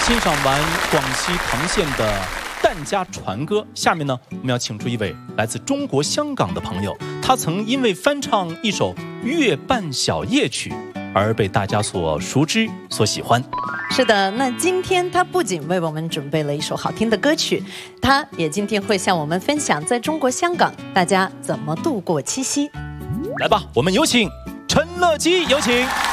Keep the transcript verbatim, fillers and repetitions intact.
欣赏完广西唐县的疍家船歌，下面呢，我们要请出一位来自中国香港的朋友，他曾因为翻唱一首《月半小夜曲》而被大家所熟知、所喜欢。 是的，那今天他不仅为我们准备了一首好听的歌曲，他也今天会向我们分享在中国香港大家怎么度过七夕。 来吧，我们有请陈乐基，有请。